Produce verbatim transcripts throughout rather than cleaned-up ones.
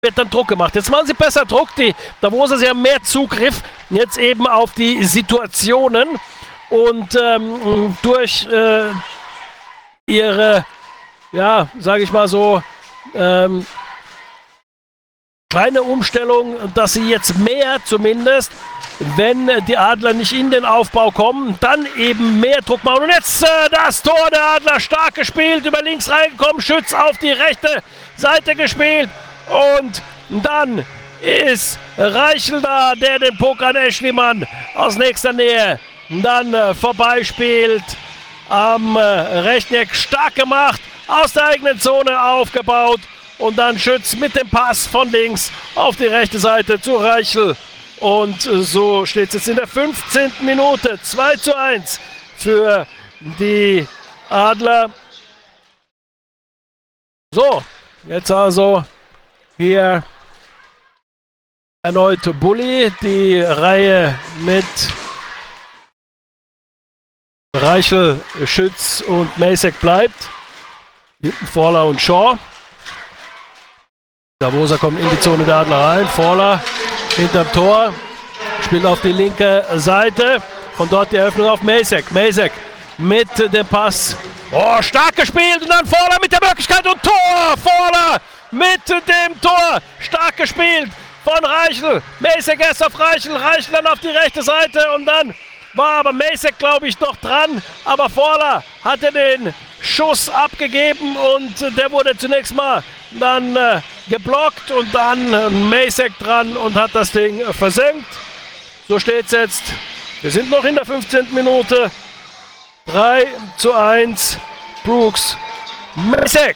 wird dann Druck gemacht. Jetzt machen sie besser Druck. Die Davoser, sie haben mehr Zugriff jetzt eben auf die Situationen und ähm, durch äh, ihre, ja, sage ich mal so, ähm, kleine Umstellung, dass sie jetzt mehr zumindest, wenn die Adler nicht in den Aufbau kommen, dann eben mehr Druck machen. Und jetzt äh, das Tor der Adler, stark gespielt, über links reingekommen, Schütz auf die rechte Seite gespielt. Und dann ist Reichel da, der den Puck an Eschlimann aus nächster Nähe dann äh, vorbeispielt. Am äh, rechten Eck stark gemacht, aus der eigenen Zone aufgebaut. Und dann Schütz mit dem Pass von links auf die rechte Seite zu Reichel. Und äh, so steht es jetzt in der fünfzehnten Minute. zwei zu eins für die Adler. So, jetzt also hier erneut Bulli, die Reihe mit Reichel, Schütz und Macek bleibt. Hinten Forler und Shaw. Davoser kommt in die Zone der Adler rein. Forler hinterm Tor, spielt auf die linke Seite. Von dort die Eröffnung auf Macek. Macek mit dem Pass. Oh, stark gespielt und dann Forler mit der Möglichkeit und Tor! Forler mit dem Tor. Stark gespielt von Reichel. Macek erst auf Reichel. Reichel dann auf die rechte Seite und dann war aber Macek, glaube ich, noch dran. Aber Forler hatte den Schuss abgegeben und der wurde zunächst mal dann äh, geblockt und dann äh, Macek dran und hat das Ding äh, versenkt. So steht es jetzt. Wir sind noch in der fünfzehnten Minute. drei zu eins. Brooks Macek.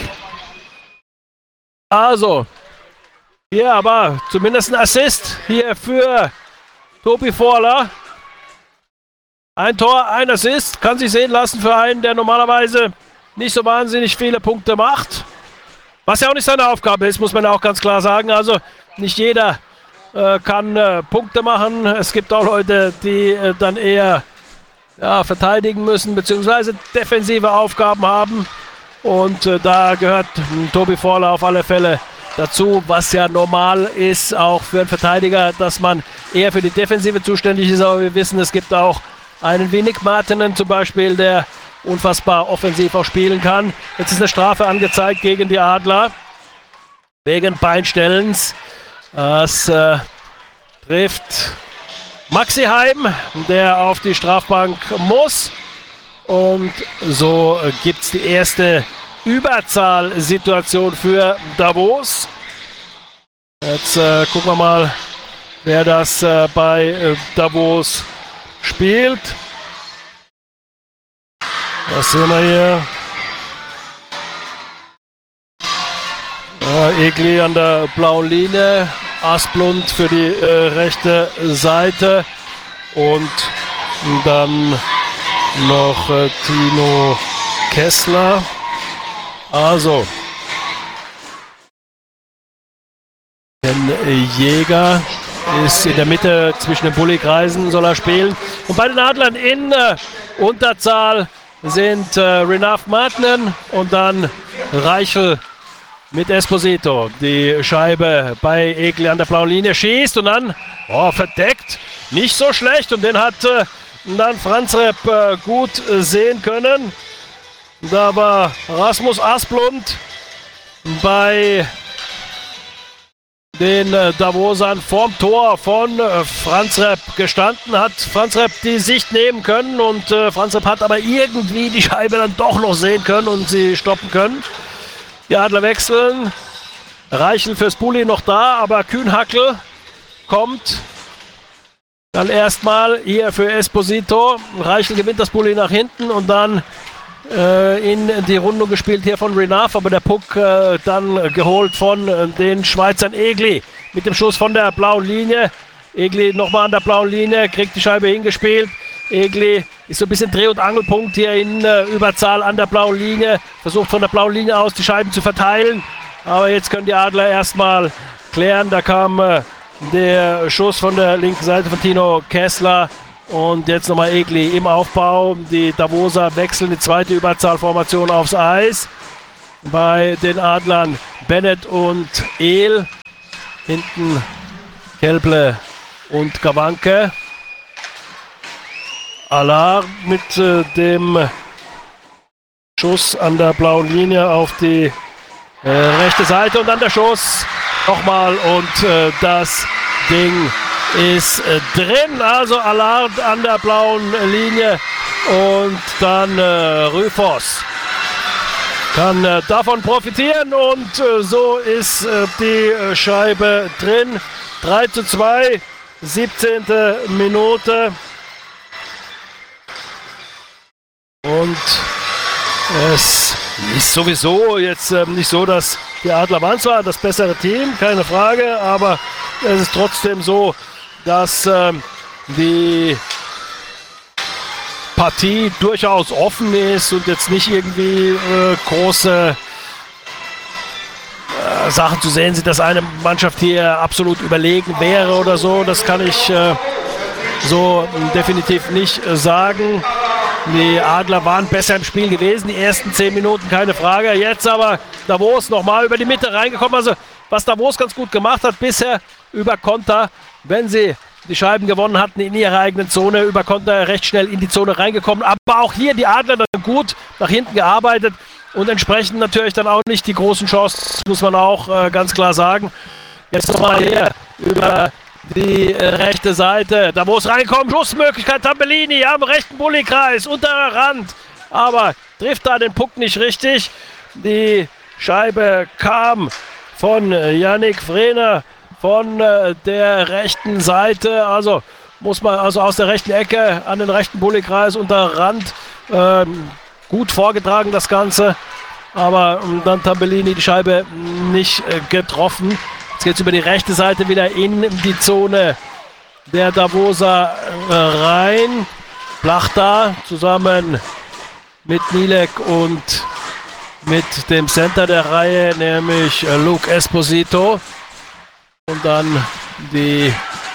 Also, hier aber zumindest ein Assist hier für Tobi Forler. Ein Tor, ein Assist, kann sich sehen lassen für einen, der normalerweise nicht so wahnsinnig viele Punkte macht. Was ja auch nicht seine Aufgabe ist, muss man auch ganz klar sagen. Also nicht jeder äh, kann äh, Punkte machen. Es gibt auch Leute, die äh, dann eher ja, verteidigen müssen, beziehungsweise defensive Aufgaben haben. Und äh, da gehört äh, Tobi Forler auf alle Fälle dazu, was ja normal ist, auch für einen Verteidiger, dass man eher für die Defensive zuständig ist. Aber wir wissen, es gibt auch einen wie Nick Martinen zum Beispiel, der unfassbar offensiv auch spielen kann. Jetzt ist eine Strafe angezeigt gegen die Adler. Wegen Beinstellens. Das äh, trifft Maxi Heim, der auf die Strafbank muss. Und so äh, gibt es die erste Überzahlsituation für Davos. Jetzt äh, gucken wir mal, wer das äh, bei äh, Davos spielt. Was sehen wir hier? Äh, Egli an der blauen Linie. Asplund für die äh, rechte Seite. Und dann noch äh, Tino Kessler. Also. Den Jäger ist in der Mitte zwischen den Bulli-Kreisen, soll er spielen. Und bei den Adlern in äh, Unterzahl sind äh, Renaf Martinen und dann Reichel mit Esposito. Die Scheibe bei Egli an der blauen Linie schießt und dann oh, verdeckt. Nicht so schlecht und den hat äh, dann Franz Repp äh, gut äh, sehen können. Da war Rasmus Asplund bei den äh, Davosern vorm Tor von äh, Franz Repp gestanden, hat Franz Repp die Sicht nehmen können und äh, Franz Repp hat aber irgendwie die Scheibe dann doch noch sehen können und sie stoppen können. Die Adler wechseln, Reichel fürs Bulli noch da, aber Kühnhackel kommt dann erstmal hier für Esposito. Reichel gewinnt das Bulli nach hinten und dann äh, in die Rundung gespielt hier von Renaf, aber der Puck äh, dann geholt von äh, den Schweizern. Egli mit dem Schuss von der blauen Linie. Egli nochmal an der blauen Linie, kriegt die Scheibe hingespielt. Egli ist so ein bisschen Dreh- und Angelpunkt hier in äh, Überzahl an der blauen Linie. Versucht von der blauen Linie aus die Scheiben zu verteilen. Aber jetzt können die Adler erstmal klären. Da kam äh, der Schuss von der linken Seite von Tino Kessler. Und jetzt nochmal Egli im Aufbau. Die Davoser wechseln die zweite Überzahlformation aufs Eis. Bei den Adlern Bennett und Ehl. Hinten Kelble und Gawanke. Allard mit äh, dem Schuss an der blauen Linie auf die äh, rechte Seite und dann der Schuss nochmal und äh, das Ding ist äh, drin. Also Allard an der blauen Linie und dann äh, Rüfors kann äh, davon profitieren und äh, so ist äh, die äh, Scheibe drin. drei zu zwei, siebzehnte Minute. Und es ist sowieso jetzt äh, nicht so, dass die Adler waren zwar das bessere Team, keine Frage, aber es ist trotzdem so, dass äh, die Partie durchaus offen ist und jetzt nicht irgendwie äh, große äh, Sachen zu sehen sind, dass eine Mannschaft hier absolut überlegen wäre oder so. Das kann ich äh, so definitiv nicht äh, sagen. Die Adler waren besser im Spiel gewesen, die ersten zehn Minuten, keine Frage. Jetzt aber Davos nochmal über die Mitte reingekommen. Also was Davos ganz gut gemacht hat bisher über Konter, wenn sie die Scheiben gewonnen hatten in ihrer eigenen Zone, über Konter recht schnell in die Zone reingekommen. Aber auch hier die Adler dann gut nach hinten gearbeitet und entsprechend natürlich dann auch nicht die großen Chancen, muss man auch äh, ganz klar sagen. Jetzt nochmal hier über die äh, rechte Seite, da wo es reinkommt, Schussmöglichkeit, Tambellini am rechten Bullykreis, unterer Rand, aber trifft da den Puck nicht richtig. Die Scheibe kam von äh, Yannick Frehner von äh, der rechten Seite, also muss man also aus der rechten Ecke an den rechten Bullykreis, unter Rand, äh, gut vorgetragen das Ganze, aber äh, dann Tambellini die Scheibe nicht äh, getroffen. Jetzt geht es über die rechte Seite wieder in die Zone der Davoser äh, rein. Plachta zusammen mit Milek und mit dem Center der Reihe, nämlich äh, Luke Esposito. Und dann die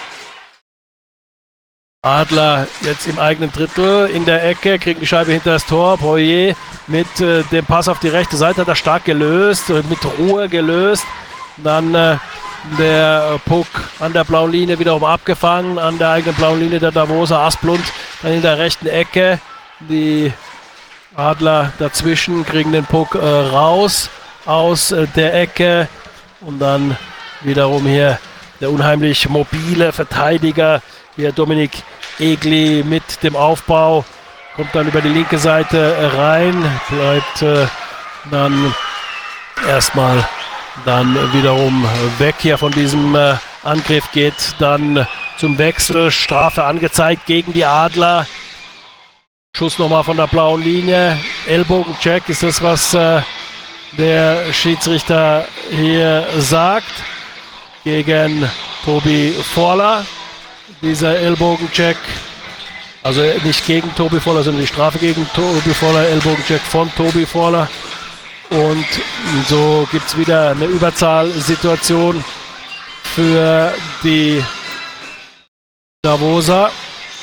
Adler jetzt im eigenen Drittel in der Ecke, kriegen die Scheibe hinter das Tor. Poirier mit äh, dem Pass auf die rechte Seite hat er stark gelöst, äh, mit Ruhe gelöst. Dann äh, der Puck an der blauen Linie wiederum abgefangen, an der eigenen blauen Linie der Davoser. Asplund dann in der rechten Ecke. Die Adler dazwischen kriegen den Puck äh, raus aus äh, der Ecke und dann wiederum hier der unheimlich mobile Verteidiger, hier Dominik Egli mit dem Aufbau, kommt dann über die linke Seite äh, rein, bleibt äh, dann erstmal dann wiederum weg hier von diesem äh, Angriff, geht dann zum Wechsel, Strafe angezeigt gegen die Adler. Schuss nochmal von der blauen Linie, Ellbogencheck ist das, was äh, der Schiedsrichter hier sagt, gegen Tobi Vorler. Dieser Ellbogencheck, also nicht gegen Tobi Vorler, sondern die Strafe gegen Tobi Vorler, Ellbogencheck von Tobi Vorler. Und so gibt es wieder eine Überzahlsituation für die Davoser.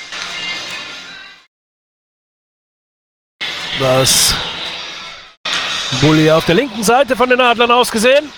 Das Bulli auf der linken Seite von den Adlern ausgesehen.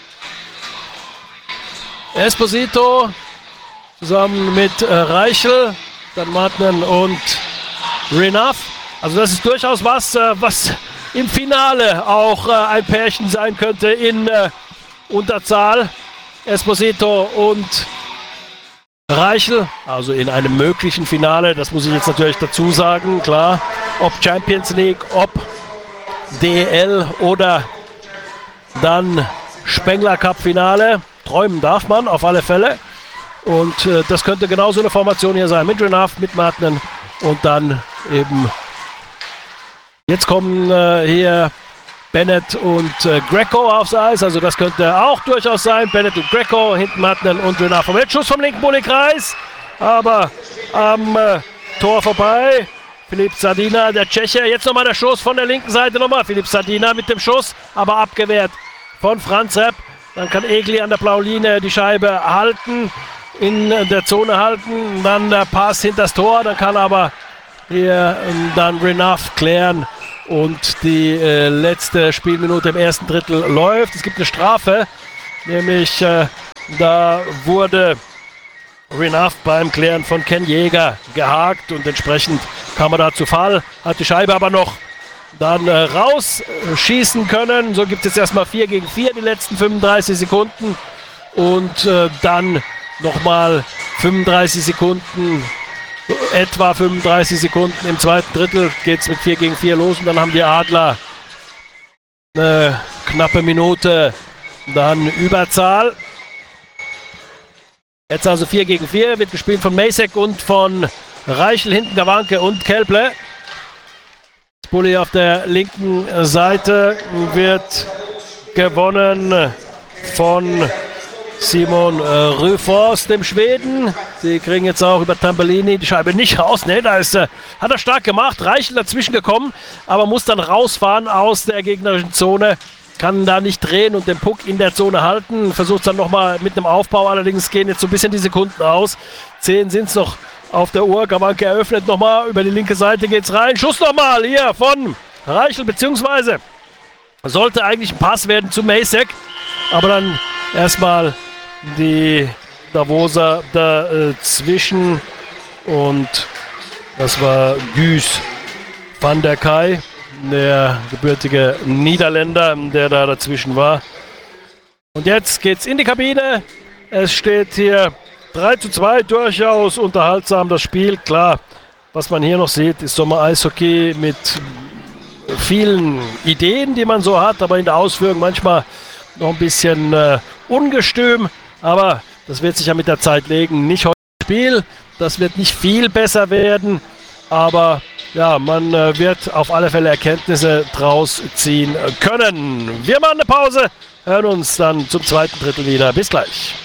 Esposito zusammen mit äh, Reichel, dann Martinen und Renaf. Also das ist durchaus was, äh, was im Finale auch äh, ein Pärchen sein könnte in äh, Unterzahl. Esposito und Reichel, also in einem möglichen Finale, das muss ich jetzt natürlich dazu sagen, klar, ob Champions League, ob D E L oder dann Spengler Cup Finale. Träumen darf man auf alle Fälle. Und äh, das könnte genauso eine Formation hier sein, mit Renaf, mit Martinen und dann eben jetzt kommen äh, hier Bennett und äh, Greco aufs Eis, also das könnte auch durchaus sein. Bennett und Greco, hinten Martinen und Renaf. Mit Schuss vom linken Bullykreis, aber am äh, Tor vorbei. Filip Zadina, der Tscheche, jetzt nochmal der Schuss von der linken Seite nochmal. Filip Zadina mit dem Schuss, aber abgewehrt von Franz Repp. Dann kann Egli an der blauen Linie die Scheibe halten, in der Zone halten, dann der Pass hinter das Tor, dann kann aber hier ähm, dann Renaf klären und die äh, letzte Spielminute im ersten Drittel läuft. Es gibt eine Strafe, nämlich äh, Da wurde Renaf beim Klären von Ken Jäger gehakt und entsprechend kam er da zu Fall, hat die Scheibe aber noch dann äh, rausschießen können. So gibt es erstmal vier gegen vier die letzten fünfunddreißig Sekunden und äh, dann nochmal fünfunddreißig Sekunden, etwa fünfunddreißig Sekunden im zweiten Drittel geht es mit vier gegen vier los und dann haben die Adler eine knappe Minute dann Überzahl. Jetzt also vier gegen vier, wird gespielt von Macek und von Reichel, hinten Gawanke und Kelple. Bulli auf der linken Seite wird gewonnen von Simon äh, Ryfors, dem Schweden. Sie kriegen jetzt auch über Tambellini die Scheibe nicht raus. Ne, da ist, äh, hat er stark gemacht. Reichel dazwischen gekommen, aber muss dann rausfahren aus der gegnerischen Zone. Kann da nicht drehen und den Puck in der Zone halten. Versucht dann nochmal mit einem Aufbau. Allerdings gehen jetzt so ein bisschen die Sekunden aus. Zehn sind es noch auf der Uhr. Gawanke eröffnet nochmal. Über die linke Seite geht's rein. Schuss nochmal hier von Reichel, beziehungsweise sollte eigentlich ein Pass werden zu Macek. Aber dann erstmal die Davoser dazwischen. Und das war Guus van der Kay, der gebürtige Niederländer, der da dazwischen war. Und jetzt geht's in die Kabine. Es steht hier drei zu zwei, durchaus unterhaltsam das Spiel. Klar, was man hier noch sieht, ist Sommer-Eishockey mit vielen Ideen, die man so hat, aber in der Ausführung manchmal noch ein bisschen äh, ungestüm. Aber das wird sich ja mit der Zeit legen. Nicht heute das Spiel, das wird nicht viel besser werden, aber ja, man äh, wird auf alle Fälle Erkenntnisse draus ziehen können. Wir machen eine Pause, hören uns dann zum zweiten Drittel wieder. Bis gleich.